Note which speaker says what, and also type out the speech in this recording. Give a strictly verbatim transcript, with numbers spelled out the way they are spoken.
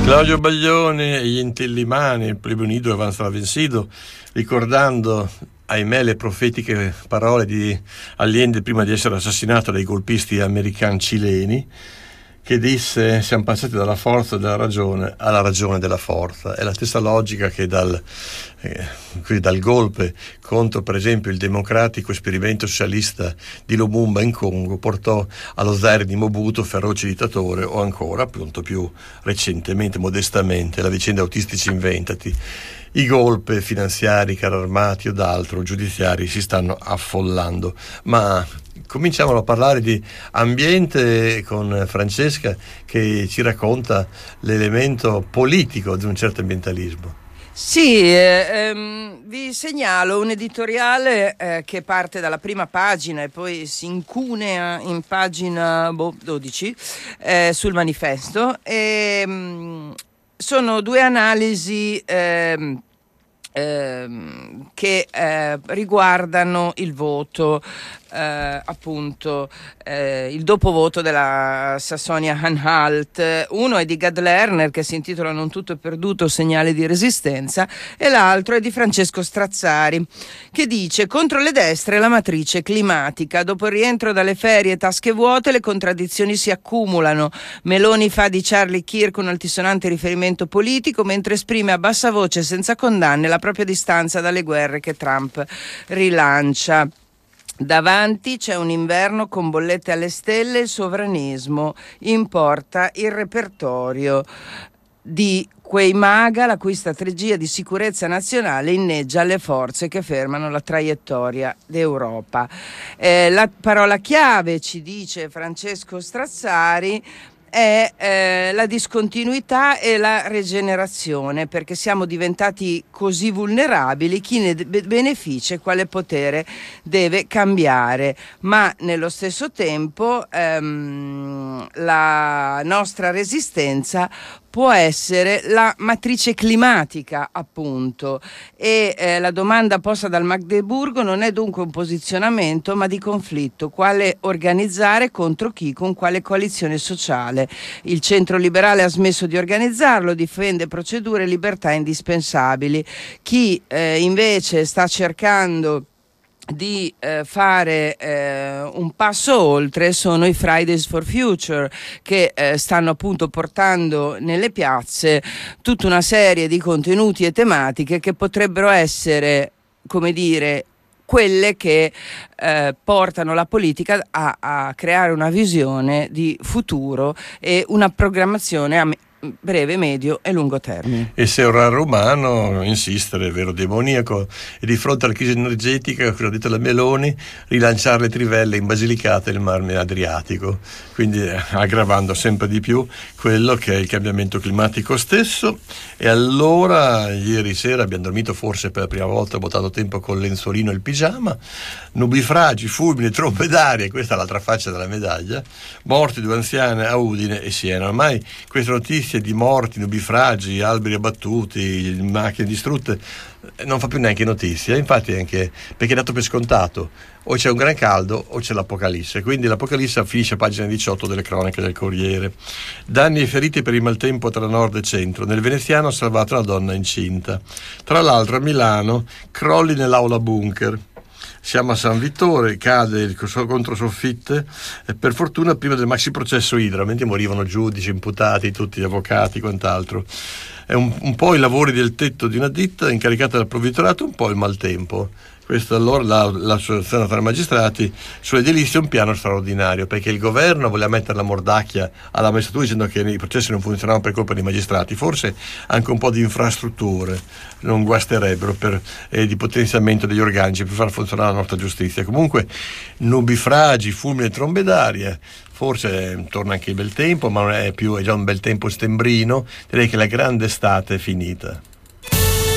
Speaker 1: Claudio Baglioni e gli Intellimani, il plebe unido e avanza vencido, ricordando, ahimè, le profetiche parole di Allende prima di essere assassinato dai golpisti americani cileni, che disse: siamo passati dalla forza della ragione alla ragione della forza. È la stessa logica che dal, eh, dal golpe contro, per esempio, il democratico esperimento socialista di Lumumba in Congo portò allo Zaire di Mobutu, feroce dittatore, o ancora, appunto, più recentemente, modestamente, la vicenda Autistici Inventati. I golpe finanziari, carri armati o d'altro, giudiziari, si stanno affollando. Ma cominciamo a parlare di ambiente con Francesca, che ci racconta l'elemento politico di un certo ambientalismo.
Speaker 2: Sì, ehm, vi segnalo un editoriale eh, che parte dalla prima pagina e poi si incunea in pagina boh, dodici eh, sul manifesto. E, mh, sono due analisi ehm, ehm, che eh, riguardano il voto, eh, appunto eh, il dopovoto della Sassonia-Anhalt. Uno è di Gad Lerner, che si intitola Non tutto è perduto, segnale di resistenza, e l'altro è di Francesco Strazzari, che dice: contro le destre la matrice climatica, dopo il rientro dalle ferie, tasche vuote, le contraddizioni si accumulano. Meloni fa di Charlie Kirk un altisonante riferimento politico, mentre esprime a bassa voce e senza condanne la propria distanza dalle guerre che Trump rilancia. Davanti c'è un inverno con bollette alle stelle, il sovranismo importa il repertorio di quei MAGA, la cui strategia di sicurezza nazionale inneggia alle forze che fermano la traiettoria d'Europa. Eh, la parola chiave, ci dice Francesco Strazzari, è eh, la discontinuità e la rigenerazione, perché siamo diventati così vulnerabili, chi ne be- beneficia e quale potere deve cambiare, ma nello stesso tempo ehm, la nostra resistenza può essere la matrice climatica, appunto, e eh, la domanda posta dal Magdeburgo non è dunque un posizionamento, ma di conflitto: quale organizzare, contro chi, con quale coalizione sociale. Il centro liberale ha smesso di organizzarlo, difende procedure e libertà indispensabili. Chi eh, invece sta cercando di eh, fare eh, un passo oltre sono i Fridays for Future, che eh, stanno appunto portando nelle piazze tutta una serie di contenuti e tematiche che potrebbero essere, come dire, quelle che eh, portano la politica a, a creare una visione di futuro e una programmazione a me- breve, medio e lungo termine.
Speaker 1: E se è un raro umano insistere, è vero demoniaco, e di fronte alla crisi energetica, come ha detto la Meloni, rilanciare le trivelle in Basilicata e il Mar Adriatico, quindi eh, aggravando sempre di più quello che è il cambiamento climatico stesso. E allora ieri sera abbiamo dormito forse per la prima volta, ho buttato tempo con il lenzuolino e il pigiama, nubifragi, fulmini, trombe d'aria, questa è l'altra faccia della medaglia, morti due anziane a Udine e Siena. Ormai queste notizie di morti, nubifragi, alberi abbattuti, macchine distrutte non fa più neanche notizia, infatti, anche perché è dato per scontato: o c'è un gran caldo o c'è l'apocalisse. Quindi l'apocalisse finisce a pagina diciotto delle cronache del Corriere. Danni e feriti per il maltempo tra nord e centro. Nel veneziano ha salvato una donna incinta. Tra l'altro a Milano crolli nell'aula bunker. Siamo a San Vittore, cade il controsoffitte, e per fortuna prima del maxi processo Idra, mentre morivano giudici, imputati, tutti gli avvocati, quant'altro. È un, un po' i lavori del tetto di una ditta incaricata dal provveditorato, un po' il maltempo. Questo allora la, l'associazione tra i magistrati sull'edilizia è un piano straordinario, perché il governo voleva mettere la mordacchia alla magistratura dicendo che i processi non funzionavano per colpa dei magistrati. Forse anche un po' di infrastrutture non guasterebbero, per, eh, di potenziamento degli organici per far funzionare la nostra giustizia. Comunque nubifragi, fulmini e trombe d'aria. Forse torna anche il bel tempo, ma non è più, è già un bel tempo stembrino. Direi che la grande estate è finita.